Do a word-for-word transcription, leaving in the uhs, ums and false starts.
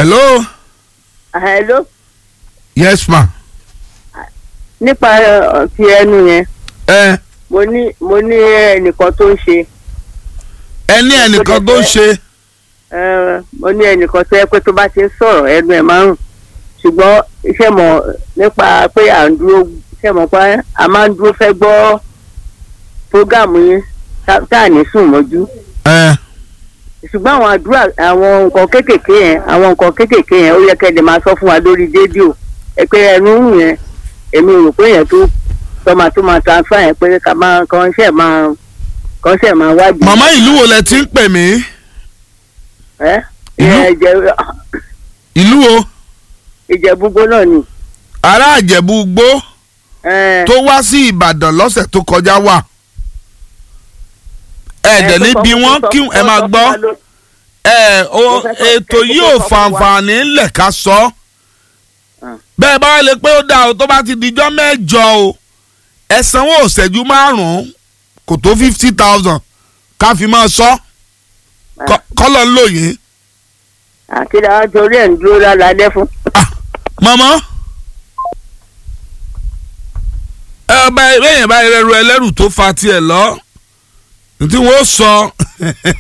hello. hello. yes ma. nípa ti ẹnu yẹn. ẹ. mo ní mo ní ẹnìkan tó ń ṣe. ẹ ní ẹnìkan tó ń ṣe. ẹ mo ní ẹnìkan tó yẹ pé tó bá ti ń sọ̀rọ̀ ẹnu ẹ̀ máa ń rùn ṣùgbọ́n iṣẹ́ mọ̀ nípa pé à ń dúró iṣẹ́ mọ̀ pé a máa ń dúró fẹ́ gbọ́ prógámù yẹn tá à ní sùn mọ́jú. ẹ. ṣùgbọ́n àwọn àdúrà àwọn nǹkan kéékèèké yẹn àwọn nǹkan kéékèèké yẹn ó yẹ kẹ́ ẹ lè máa sọ fún wa lórí rédíò ẹ pé ẹnu rùn yẹn èmi rò pé yẹn tó tọ́mà tó máa transfer yẹn pé ká máa kàn ṣẹ̀ máa kàn ṣẹ̀ máa wádìí. màmá ìlú wo lẹ ti ń pè mí. ẹ ìlú ìjẹ ìlú wo. ìjẹ̀búgbó náà ni. ará ìjẹ̀búgbó tó wá sí ìbàdàn lọ́sẹ̀ tó kọjá wà. ẹ dẹ̀ níbi wọ́n kí ẹ máa gbọ́ ẹ o ètò yìí ò fàǹfààní ńlẹ̀ ká sọ bẹ́ẹ̀ bá lè pé ó dà o tó bá ti dijọ́ mẹ́jọ o ẹ sanwó ìṣẹ́jú márùn-ún kò tó fifty thousand ká fi máa sọ kọ́lọ̀ ń lò yín. àti àwọn torí ẹ̀ ń dúró lálẹ́ fún. màmá ẹ bá ẹ bẹ́ẹ̀ yẹn bá ẹrẹ́rù ẹlẹ́rù tó fa tiẹ̀ lọ tí wọ́n sọ.